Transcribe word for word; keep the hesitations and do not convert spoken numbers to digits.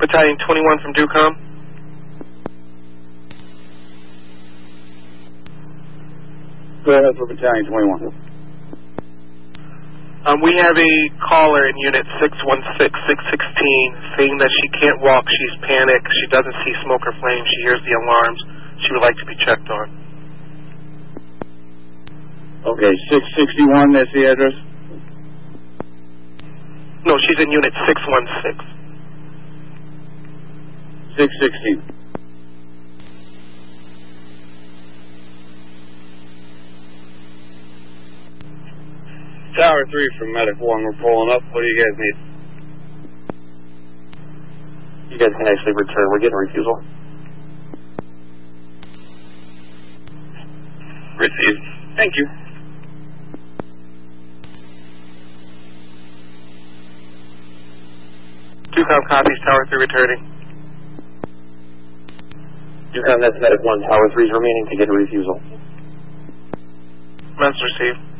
Battalion twenty-one from DUCOM. Go ahead for Battalion twenty-one. Um, we have a caller in Unit six one six, six sixteen saying that she can't walk, she's panicked, she doesn't see smoke or flame, she hears the alarms, she would like to be checked on. Okay, six sixty-one, that's the address? No, she's in Unit six one six. six sixteen. Tower three from Medic one, we're pulling up. What do you guys need? You guys can actually return. We're getting refusal. Received. Thank you. DUCOM copies, Tower three returning. DUCOM, that's Medic one. Tower three's remaining to get a refusal. Message received.